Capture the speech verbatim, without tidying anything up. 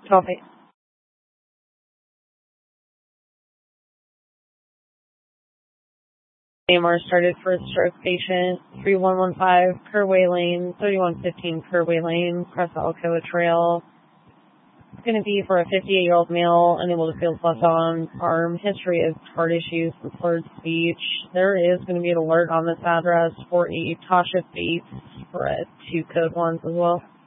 Copy. A M R started for a stroke patient, three one one five Kerway Lane, thirty-one fifteen Kerway Lane, across the Alcoa Trail. It's going to be for a fifty-eight-year-old male, unable to feel his left arm, arm, history of heart issues and slurred speech. There is going to be an alert on this address for a Tasha Bates for a two code ones as well.